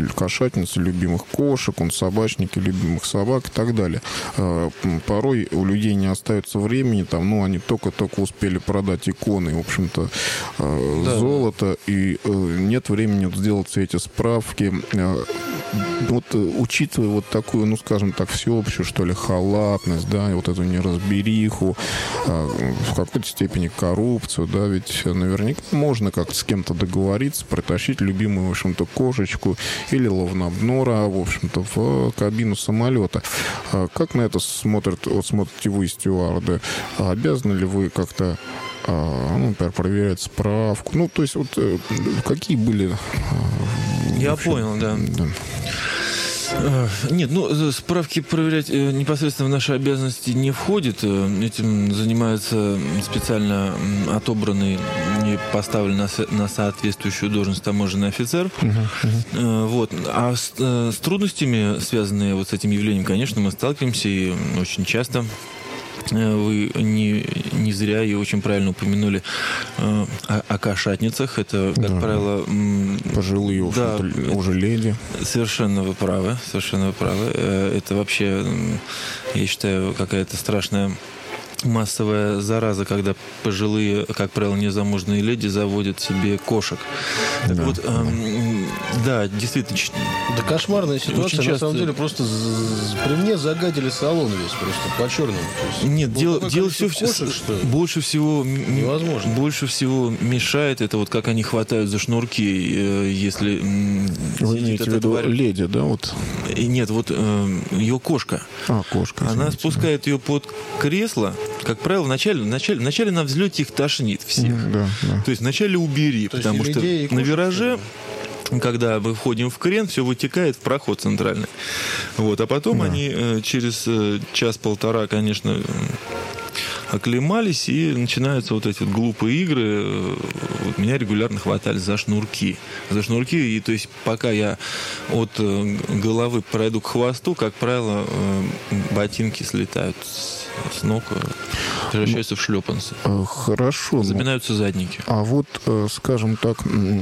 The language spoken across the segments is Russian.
кошатницы любимых кошек, он собачники любимых собак и так далее. Порой у людей не остается времени, там, ну, они только-только успели продать иконы, в общем-то, золото, и нет времени вот сделать все эти справки. Вот, учитывая вот такую, ну, скажем так, всеобщую, что ли, халатность, да, и вот эту неразбериху, в какой-то степени коррупцию, да, ведь наверняка можно как-то с кем-то договориться, притащить любимую, в общем-то, кошечку или ловнобнора, в общем-то, в кабину самолета. Как на это смотрите вы, стюарды? Обязаны ли вы как-то, например, проверять справку? Ну, то есть, вот какие были... Я понял, да. Нет, ну, справки проверять непосредственно в наши обязанности не входит. Этим занимается специально отобранный и поставленный на соответствующую должность таможенный офицер. Вот. А с трудностями, связанные вот с этим явлением, конечно, мы сталкиваемся и очень часто. Вы не зря и очень правильно упомянули о кошатницах. Это, как правило... Пожилые, да, уже леди. Совершенно вы правы. Это вообще, я считаю, какая-то страшная массовая зараза, когда пожилые, как правило, незамужние леди заводят себе кошек. Так вот, да, действительно. Да, кошмарная ситуация. Часто... На самом деле, просто при мне загадили салон весь, просто по-черному. Нет, дело все кошек, что ли? Больше всего невозможно. Больше всего мешает это вот как они хватают за шнурки, если... Вы имеете в виду леди, да? Вот? Нет, вот ее кошка. Кошка. Она спускает ее под кресло. Как правило, вначале на взлете их тошнит всех. Да. То есть вначале убери, то потому что на вираже, когда мы входим в крен, все вытекает в проход центральный. Вот, а потом они через час-полтора, конечно, оклемались, и начинаются вот эти вот глупые игры. Вот меня регулярно хватали за шнурки. И то есть пока я от головы пройду к хвосту, как правило, ботинки слетают с ног, превращаются в шлепанцы. Хорошо. Заминаются задники. А вот, скажем так,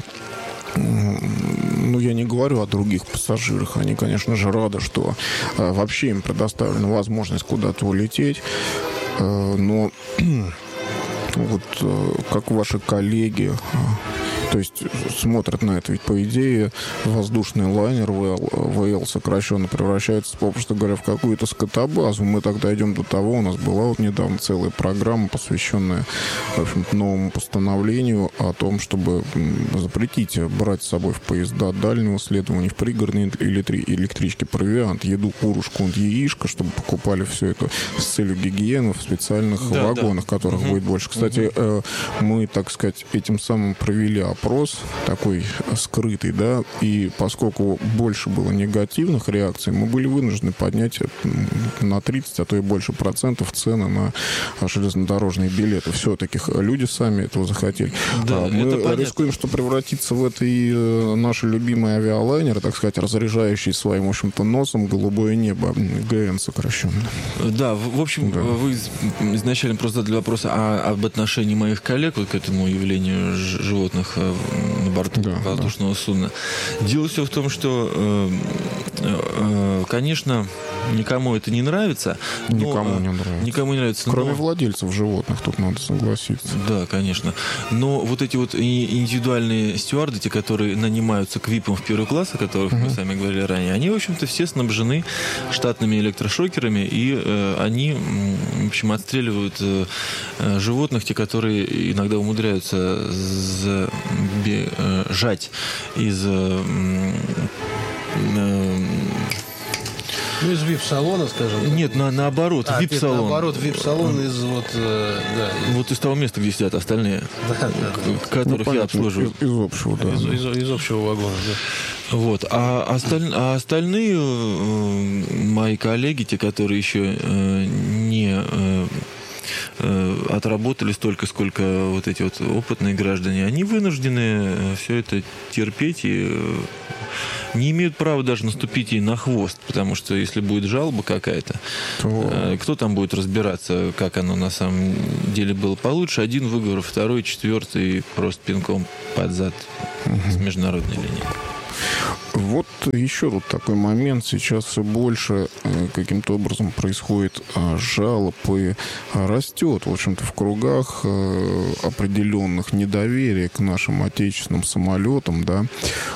ну, я не говорю о других пассажирах. Они, конечно же, рады, что вообще им предоставлена возможность куда-то улететь. Но вот как ваши коллеги, то есть смотрят на это, ведь по идее воздушный лайнер ВЛ сокращенно превращается, попросту говоря, в какую-то скотобазу. Мы тогда идем до того, у нас была вот недавно целая программа, посвященная, в общем-то, новому постановлению о том, чтобы запретить брать с собой в поезда дальнего следования, в пригородные электрички провиант, еду, курушку, яишко, чтобы покупали все это с целью гигиены в специальных вагонах, которых будет больше. Кстати, мы, так сказать, этим самым провели опрос такой скрытый, да, и поскольку больше было негативных реакций, мы были вынуждены поднять на 30, а то и больше процентов цены на железнодорожные билеты. Все-таки люди сами этого захотели. Да, мы рискуем, что превратиться в это и наши любимые авиалайнеры, так сказать, разряжающие своим, в общем-то, носом голубое небо, ГН сокращенно. Да, в общем, вы изначально просто задали вопрос об отношении моих коллег вот к этому явлению животных на борту воздушного судна. Дело все в том, что, конечно, никому это не нравится. Никому не нравится. Кроме владельцев животных, тут надо согласиться. Да, конечно. Но вот эти вот индивидуальные стюарды, те, которые нанимаются к ВИПам в первый класс, о которых мы с вами говорили ранее, они, в общем-то, все снабжены штатными электрошокерами, и они, в общем, отстреливают животных, те, которые иногда умудряются сбежать из... из вип-салона, скажем. Нет, наоборот, вип-салон. Наоборот, вип-салон из вот из того места, где сидят остальные, которых я обслуживаю. Из общего, да. Из общего вагона, да. Вот. А остальные мои коллеги, те, которые еще не отработали столько, сколько вот эти вот опытные граждане, они вынуждены все это терпеть и не имеют права даже наступить ей на хвост, потому что если будет жалоба какая-то, кто там будет разбираться, как оно на самом деле было получше? Один выговор, второй, четвертый просто пинком под зад с международной линии. Вот еще тут такой момент. Сейчас все больше каким-то образом происходит жалоб и растет, в общем-то, в кругах определенных недоверие к нашим отечественным самолетам, да.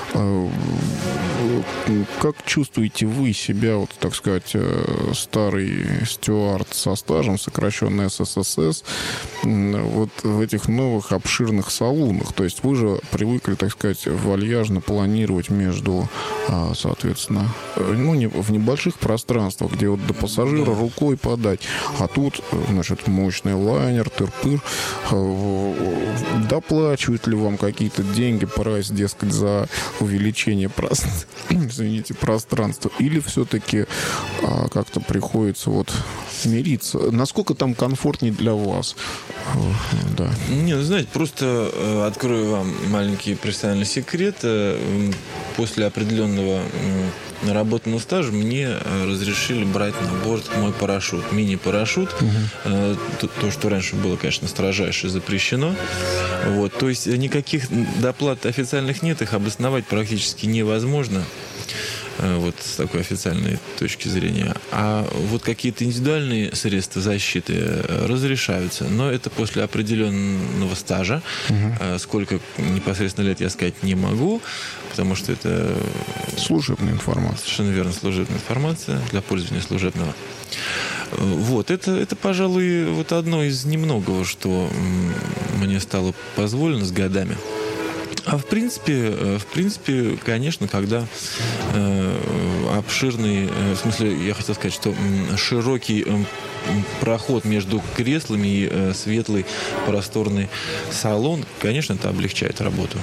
Как чувствуете вы себя, вот, так сказать, старый стюард со стажем, сокращенный СССР, вот в этих новых обширных салонах? То есть вы же привыкли, так сказать, вальяжно планировать между, соответственно, ну, в небольших пространствах, где вот до пассажира рукой подать. А тут, значит, мощный лайнер, тыр-пыр. Доплачивают ли вам какие-то деньги, прайс, дескать, за увеличение пространства? Или все-таки как-то приходится вот мириться? Насколько там комфортнее для вас? Да. Не, знаете, просто открою вам маленький профессиональный секрет. После определенного наработанного стажа мне разрешили брать на борт мой парашют, мини-парашют. То, что раньше было, конечно, строжайше запрещено. Вот. То есть никаких доплат официальных нет, их обосновать практически невозможно. Вот с такой официальной точки зрения. А вот какие-то индивидуальные средства защиты разрешаются, но это после определенного стажа. Сколько непосредственно лет я сказать не могу, потому что это... Служебная информация. Совершенно верно, служебная информация для пользования служебного. Вот, это, пожалуй, вот одно из немногого, что мне стало позволено с годами. А в принципе, конечно, когда обширный, в смысле, я хотел сказать, что широкий проход между креслами и светлый просторный салон, конечно, это облегчает работу.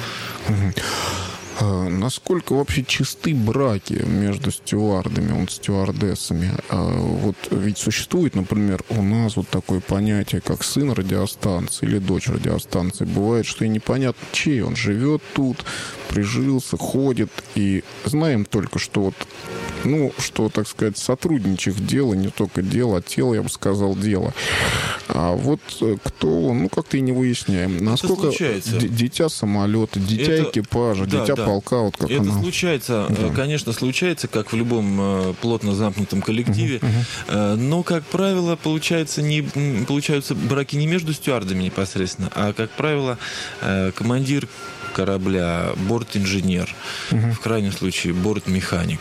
Насколько вообще чисты браки между стюардами, вот, стюардессами? Вот ведь существует, например, у нас вот такое понятие, как сын радиостанции или дочь радиостанции. Бывает, что и непонятно, чей он живет тут, прижился, ходит. И знаем только, что вот, ну, что, так сказать, сотрудничьих дело, не только дело, а тело, я бы сказал, дело. А вот кто он, ну, как-то и не выясняем. Насколько дитя самолета, дитя экипажа, дитя полка, вот как это она... случается, конечно, случается, как в любом плотно замкнутом коллективе, но, как правило, получаются браки не между стюардами непосредственно, а, как правило, командир корабля, борт-инженер, в крайнем случае борт-механик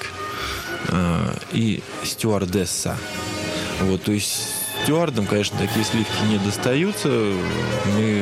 и стюардесса. Вот, то есть стюардам, конечно, такие сливки не достаются. Мы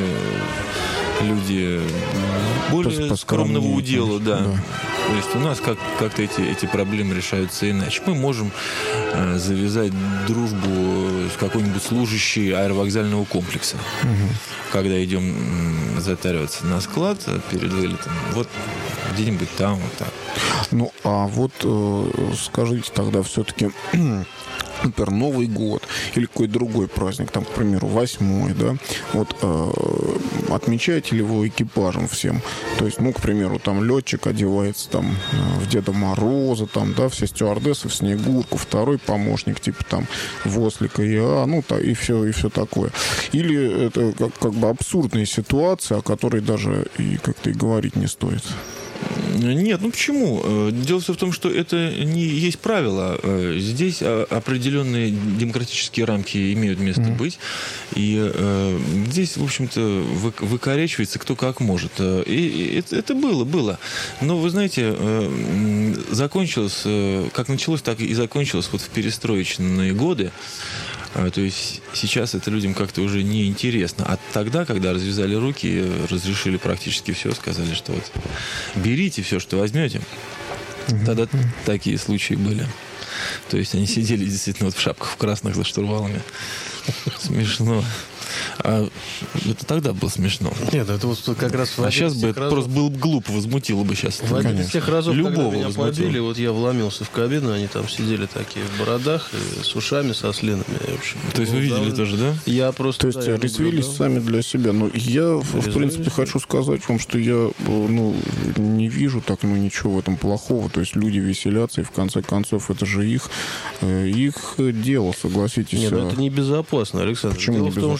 люди более скромного удела, да. То есть у нас как-то эти проблемы решаются иначе. Мы можем завязать дружбу с какой-нибудь служащей аэровокзального комплекса. Когда идем затариваться на склад перед вылетом. Вот где-нибудь там, вот так. Ну, а вот скажите тогда все-таки... Например, Новый год или какой-то другой праздник, там, к примеру, 8-й, да, вот отмечаете ли вы экипажем всем? То есть, ну, к примеру, там летчик одевается там в Деда Мороза, там, да, все стюардессы в Снегурку, второй помощник, типа там Вослика и все такое. Или это как бы абсурдная ситуация, о которой даже и как-то и говорить не стоит? Нет, ну почему? Дело все в том, что это не есть правило. Здесь определенные демократические рамки имеют место быть. И здесь, в общем-то, выкоречивается кто как может. И это было. Но, вы знаете, закончилось, как началось, так и закончилось вот в перестроечные годы. То есть сейчас это людям как-то уже не интересно. А тогда, когда развязали руки, разрешили практически все, сказали, что вот берите все, что возьмете. Тогда такие случаи были. То есть они сидели действительно вот в шапках в красных за штурвалами. Смешно. А это тогда было смешно. Нет, это вот как раз... А сейчас бы это просто было бы глупо, возмутило бы сейчас. В один из тех разов, любого когда меня побили, вот я вломился в кабину, они там сидели такие в бородах, с ушами, со сленами. То есть вы видели тоже, да? Я просто... То есть резвились сами для себя. Но я, в принципе, хочу сказать вам, что я не вижу так, ничего в этом плохого. То есть люди веселятся, и в конце концов это же их дело, согласитесь. Нет, это небезопасно, Александр. Почему Дело в том, что просто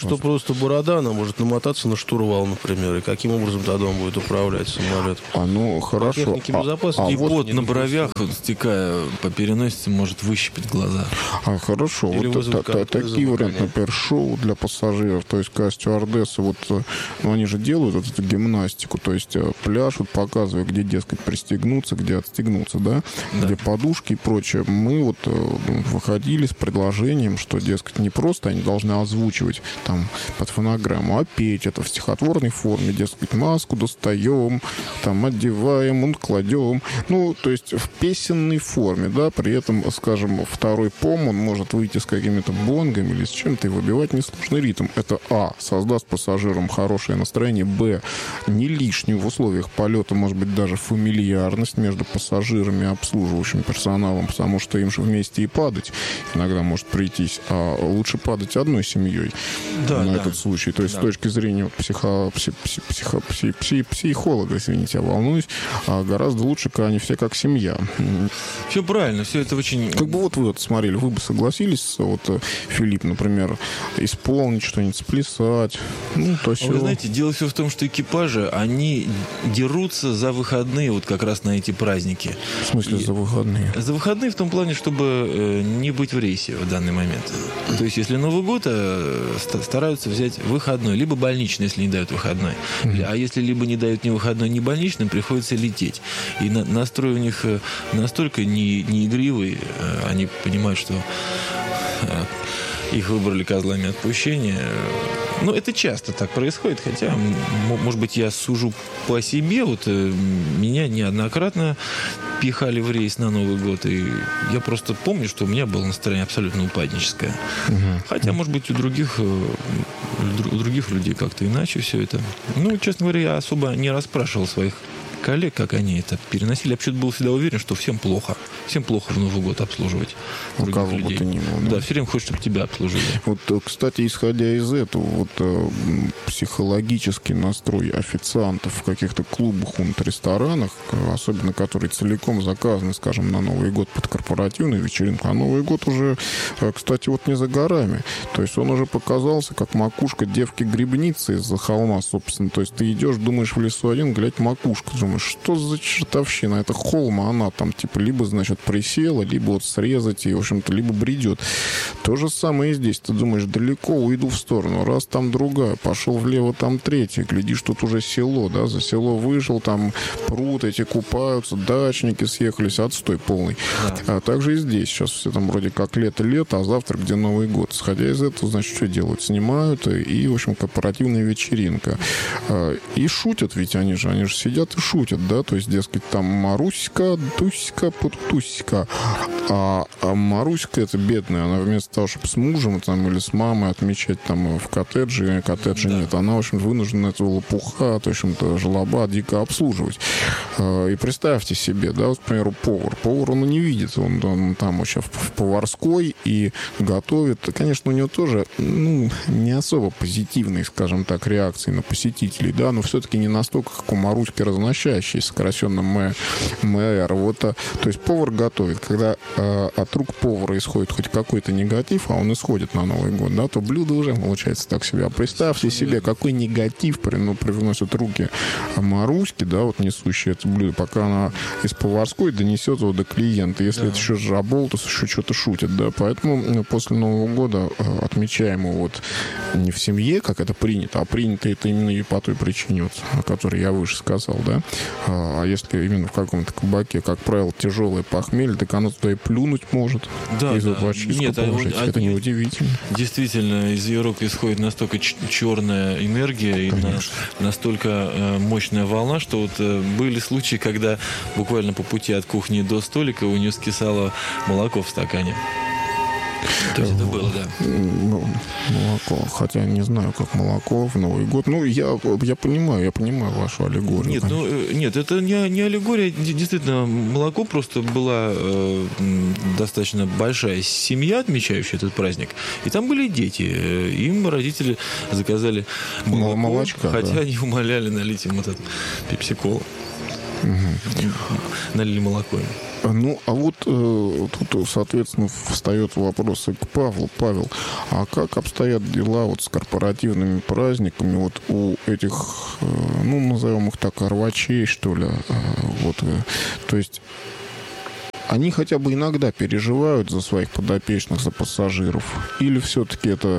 просто борода, она может намотаться на штурвал, например. И каким образом тогда он будет управлять самолетом? Ну, хорошо. Техники безопасности. И вот пот на бровях, стекая по переносице, может выщипать глаза. Хорошо. Или Вот такие варианты, например, шоу для пассажиров. То есть, когда стюардессы, они же делают эту гимнастику. То есть, пляшут, показывая, где, дескать, пристегнуться, где отстегнуться, да? Где подушки и прочее. Мы выходили с предложением, что, дескать, не просто они должны озвучивать там под фонограмму, а петь это в стихотворной форме, дескать, маску достаем, там одеваем, кладем. То есть в песенной форме, да, при этом, скажем, второй пом, он может выйти с какими-то бонгами или с чем-то и выбивать несложный ритм. Это создаст пассажирам хорошее настроение, не лишнюю в условиях полета, может быть, даже фамильярность между пассажирами и обслуживающим персоналом, потому что им же вместе и падать иногда может прийтись, а лучше падать одной семьей этот случай. То есть с точки зрения психолога, извините, я волнуюсь, гораздо лучше, когда они все как семья. Все правильно, все это очень... Как бы вы смотрели, вы бы согласились, Филипп, например, исполнить что-нибудь, сплясать, то все. Вы знаете, дело все в том, что экипажи, они дерутся за выходные как раз на эти праздники. В смысле за выходные? За выходные в том плане, чтобы не быть в рейсе в данный момент. То есть, если Новый год, стараются взять выходной, либо больничный, если не дают выходной. А если либо не дают ни выходной, ни больничным, приходится лететь. И настрой у них настолько не игривый, они понимают, что их выбрали козлами отпущения. Это часто так происходит, хотя, может быть, я сужу по себе. Меня неоднократно пихали в рейс на Новый год, и я просто помню, что у меня было настроение абсолютно упадническое. Хотя, может быть, у других людей как-то иначе все это. Честно говоря, я особо не расспрашивал своих коллег, как они это переносили. Я почему-то был всегда уверен, что всем плохо. Всем плохо в Новый год обслуживать других людей. Бы то ни было, да, все время хочешь, чтобы тебя обслужили. Кстати, исходя из этого, психологический настрой официантов в каких-то клубах, ресторанах, особенно которые целиком заказаны, скажем, на Новый год под корпоративную вечеринку, а Новый год уже, кстати, не за горами. То есть он уже показался, как макушка девки-грибницы из-за холма, собственно. То есть ты идешь, думаешь в лесу один, глядь, макушка, думаешь, что за чертовщина? Это холм, а она там, либо, присела, либо срезать, и, в общем-то, либо бредет. То же самое и здесь. Ты думаешь, далеко уйду в сторону. Раз там другая, пошел влево, там третья. Глядишь, тут уже село, да, за село вышел, там пруд, эти купаются, дачники съехались, отстой полный. Да. А также и здесь. Сейчас все там вроде как лето, а завтра где Новый год. Сходя из этого, значит, что делают? Снимают, и, в общем, корпоративная вечеринка. И шутят, ведь они же сидят и шутят, да, то есть, дескать, там Маруська, Дуська, Путуська. А Маруська, это бедная, она вместо того, чтобы с мужем или с мамой отмечать в коттедже нет, она, в общем, вынуждена этого лопуха, в общем-то, жлоба дико обслуживать. И представьте себе, да, к примеру, повар он не видит, он там еще в поварской и готовит. Конечно, у него тоже, не особо позитивные, скажем так, реакции на посетителей, да, но все-таки не настолько, как у Маруськи разносящей, сокращенно МР. То есть повар готовит. Когда от рук повара исходит хоть какой-то негатив, а он исходит на Новый год, да, то блюдо уже получается так себе. А представьте себе, какой негатив привносят руки Маруськи, да, несущие это блюдо, пока она из поварской донесет его до клиента. Если это еще жабол, то еще что-то шутят, да. Поэтому после Нового года отмечаем его не в семье, как это принято, а принято это именно и по той причине, о которой я выше сказал, да. А если именно в каком-то кабаке, как правило, тяжелое похмелье, так оно туда и плюнуть может. Да, и зубочистку положить. Это неудивительно. Действительно, из ее рук исходит настолько черная энергия и настолько мощная волна, что были случаи, когда буквально по пути от кухни до столика у нее скисало молоко в стакане. То есть это было, да. Молоко. Хотя не знаю, как молоко в Новый год. Я понимаю вашу аллегорию. Нет, это не аллегория. Действительно, молоко просто была достаточно большая семья, отмечающая этот праздник. И там были дети. Им родители заказали молочка, хотя они умоляли налить им этот пепси-колу. налили молоко им. Ну, а вот тут, соответственно, встает вопрос и к Павлу. Павел, а как обстоят дела вот с корпоративными праздниками вот у этих, ну, назовем их так, рвачей, что ли? Вот, то есть они хотя бы иногда переживают за своих подопечных, за пассажиров? Или все-таки это...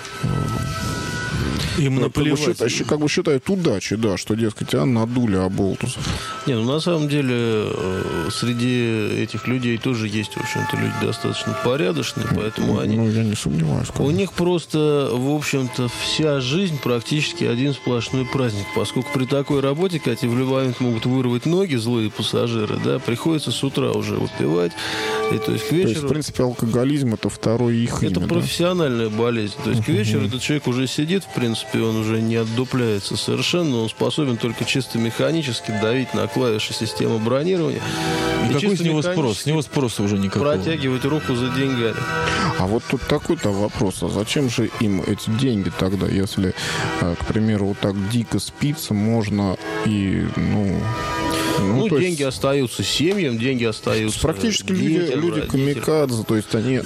Им наплевать. Как бы считают удачей, да, что, дескать, надули оболтусов. Не, ну на самом деле среди этих людей тоже есть, в общем-то, люди достаточно порядочные, поэтому они... Ну, я не сомневаюсь. У них просто, в общем-то, вся жизнь практически один сплошной праздник, поскольку при такой работе, когда тебе в любой момент могут вырвать ноги злые пассажиры, да, приходится с утра уже выпивать, и то есть к вечеру... То есть, в принципе, алкоголизм — это второе их имя, это профессиональная болезнь. То есть к вечеру этот человек уже сидит, в принципе, он уже не отдупляется совершенно, он способен только чисто механически давить на клавиши системы бронирования. И какой с него спрос? С него спроса уже никакого. Протягивать руку за деньгами. А вот тут такой-то вопрос. А зачем же им эти деньги тогда, если, к примеру, вот так дико спится, можно и, Ну, деньги остаются семьям, деньги остаются практически детям, люди камикадзе, то есть они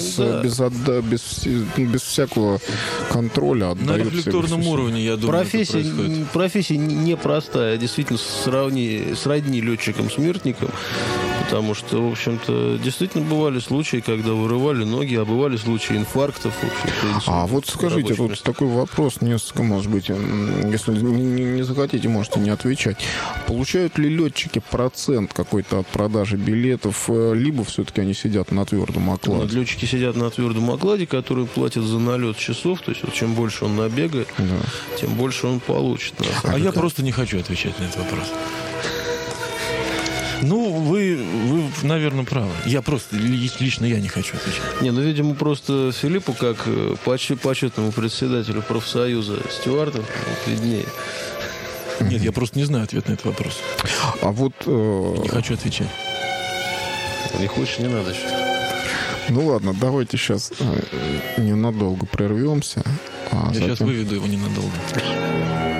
без всякого контроля отдают. На рефлекторном уровне, я думаю, профессия непростая, действительно сродни летчикам-смертникам, потому что, в общем-то, действительно бывали случаи, когда вырывали ноги, а бывали случаи инфарктов. В общем-то, а вот скажите, тут такой вопрос, несколько, может быть, если не захотите, можете не отвечать. Получают ли летчики процент какой-то от продажи билетов, либо все-таки они сидят на твердом окладе? Летчики сидят на твердом окладе, который платят за налет часов, то есть вот чем больше он набегает, тем больше он получит. А я просто не хочу отвечать на этот вопрос. Ну, вы, наверное, правы. Я просто, лично я не хочу отвечать. Не, ну, видимо, просто Филиппу, как почетному председателю профсоюза стюардов, виднее. Нет, я просто не знаю ответ на этот вопрос. А вот... Не хочу отвечать. Не хочешь, не надо. Ну ладно, давайте сейчас ненадолго прервемся. Я сейчас выведу его ненадолго.